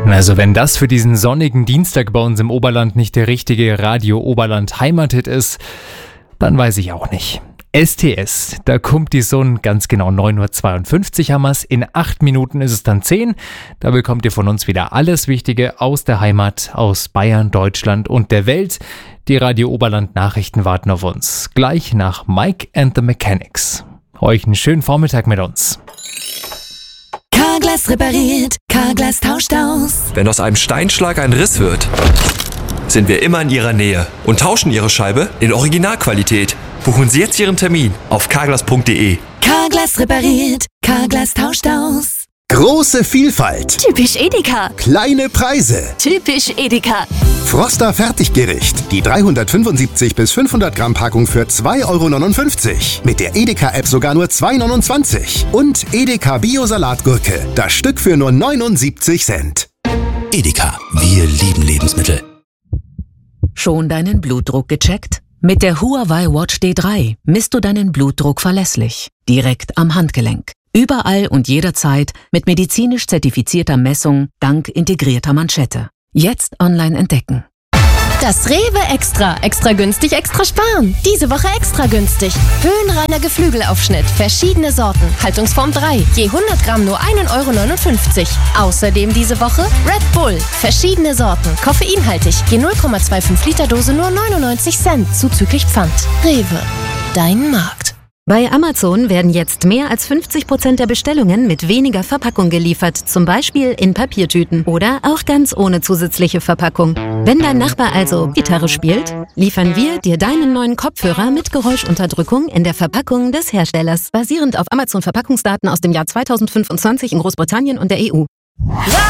Also wenn das für diesen sonnigen Dienstag bei uns im Oberland nicht der richtige Radio Oberland Heimathit ist, dann weiß ich auch nicht. STS, da kommt die Sonne, ganz genau 9.52 Uhr haben wir's. In 8 Minuten ist es dann 10. Da bekommt ihr von uns wieder alles Wichtige aus der Heimat, aus Bayern, Deutschland und der Welt. Die Radio Oberland Nachrichten warten auf uns. Gleich nach Mike and the Mechanics. Euch einen schönen Vormittag mit uns. Carglass repariert, Carglass tauscht aus. Wenn aus einem Steinschlag ein Riss wird, sind wir immer in Ihrer Nähe und tauschen Ihre Scheibe in Originalqualität. Buchen Sie jetzt Ihren Termin auf carglass.de. Carglass repariert, Carglass tauscht aus. Große Vielfalt. Typisch Edeka. Kleine Preise. Typisch Edeka. Froster Fertiggericht. Die 375 bis 500 Gramm Packung für 2,59 €. Mit der Edeka-App sogar nur 2,29 €. Und Edeka Bio-Salatgurke. Das Stück für nur 79 Cent. Edeka, wir lieben Lebensmittel. Schon deinen Blutdruck gecheckt? Mit der Huawei Watch D3 misst du deinen Blutdruck verlässlich, direkt am Handgelenk. Überall und jederzeit mit medizinisch zertifizierter Messung dank integrierter Manschette. Jetzt online entdecken. Das Rewe Extra. Extra günstig, extra sparen. Diese Woche extra günstig. Höhenreiner Geflügelaufschnitt. Verschiedene Sorten. Haltungsform 3. Je 100 Gramm nur 1,59 €. Außerdem diese Woche Red Bull. Verschiedene Sorten. Koffeinhaltig. Je 0,25 Liter Dose nur 99 Cent. Zuzüglich Pfand. Rewe. Dein Markt. Bei Amazon werden jetzt mehr als 50% der Bestellungen mit weniger Verpackung geliefert, zum Beispiel in Papiertüten oder auch ganz ohne zusätzliche Verpackung. Wenn dein Nachbar also Gitarre spielt, liefern wir dir deinen neuen Kopfhörer mit Geräuschunterdrückung in der Verpackung des Herstellers, basierend auf Amazon-Verpackungsdaten aus dem Jahr 2025 in Großbritannien und der EU.